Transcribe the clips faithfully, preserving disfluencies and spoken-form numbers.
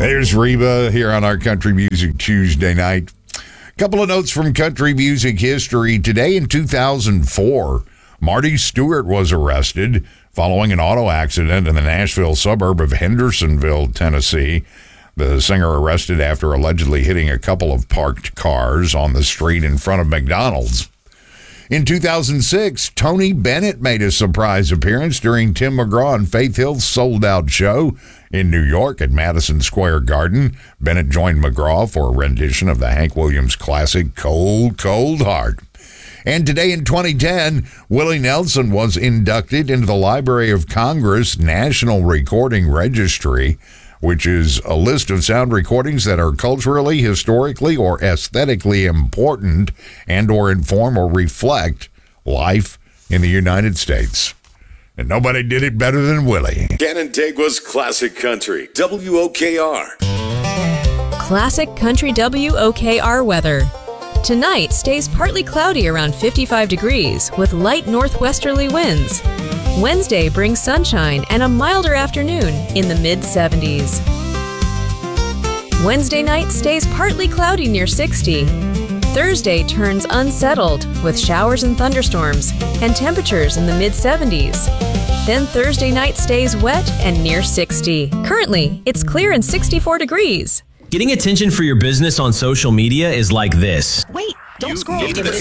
There's Reba here on our Country Music Tuesday night. Couple of notes from country music history. Today in two thousand four, Marty Stewart was arrested following an auto accident in the Nashville suburb of Hendersonville, Tennessee. The singer arrested after allegedly hitting a couple of parked cars on the street in front of McDonald's. In two thousand six, Tony Bennett made a surprise appearance during Tim McGraw and Faith Hill's sold-out show in New York at Madison Square Garden. Bennett joined McGraw for a rendition of the Hank Williams classic Cold, Cold Heart. And today in twenty ten, Willie Nelson was inducted into the Library of Congress National Recording Registry, which is a list of sound recordings that are culturally, historically, or aesthetically important and or inform or reflect life in the United States. And nobody did it better than Willie. Canandaigua's Classic Country, W O K R. Classic Country W O K R weather. Tonight stays partly cloudy around fifty-five degrees with light northwesterly winds. Wednesday brings sunshine and a milder afternoon in the mid seventies. Wednesday night stays partly cloudy near sixty. Thursday turns unsettled with showers and thunderstorms and temperatures in the mid seventies. Then Thursday night stays wet and near sixty. Currently, it's clear and sixty-four degrees. Getting attention for your business on social media is like this. Wait, don't scroll.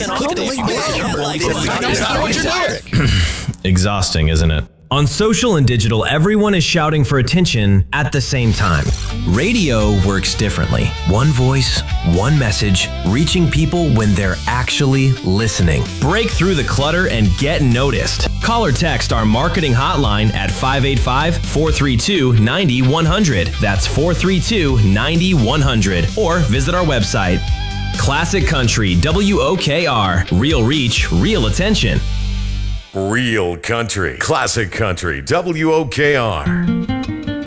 Exhausting, isn't it? On social and digital, everyone is shouting for attention at the same time. Radio works differently. One voice, one message, reaching people when they're actually listening. Break through the clutter and get noticed. Call or text our marketing hotline at five eight five, four three two, nine one zero zero. That's four three two, nine one zero zero. Or visit our website. Classic Country, W O K R. Real reach, real attention. Real country, classic country, W O K R.